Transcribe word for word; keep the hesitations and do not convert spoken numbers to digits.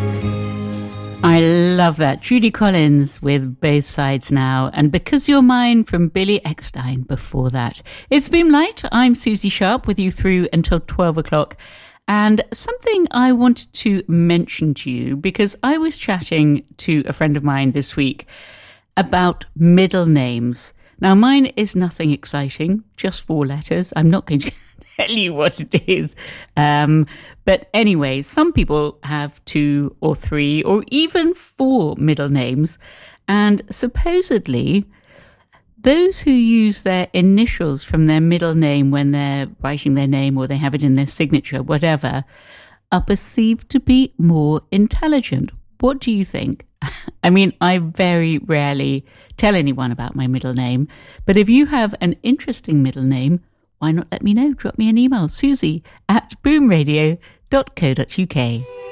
I love that. Judy Collins with Both Sides Now, and Because You're Mine from Billy Eckstine before that. It's Boom Light. I'm Susie Sharp with you through until twelve o'clock. And something I wanted to mention to you, because I was chatting to a friend of mine this week about middle names. Now, mine is nothing exciting, just four letters. I'm not going to tell you what it is. Um, but anyway, some people have two or three or even four middle names. And supposedly, those who use their initials from their middle name when they're writing their name or they have it in their signature, whatever, are perceived to be more intelligent. What do you think? I mean, I very rarely tell anyone about my middle name, but if you have an interesting middle name, why not let me know? Drop me an email, Susie at boomradio dot co dot uk.